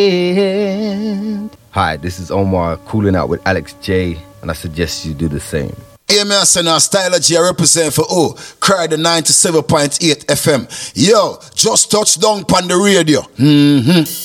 Hi, this is Omar cooling out with Alex J, and I suggest you do the same. Yeah, man, so now Styler G, I represent for Cry the 97.8 FM. Yo, just touched down on the radio.